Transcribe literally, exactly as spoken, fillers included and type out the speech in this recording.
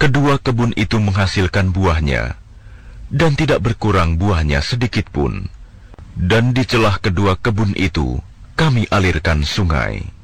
Kedua kebun itu menghasilkan buahnya, dan tidak berkurang buahnya sedikit pun. Dan di celah kedua kebun itu, kami alirkan sungai.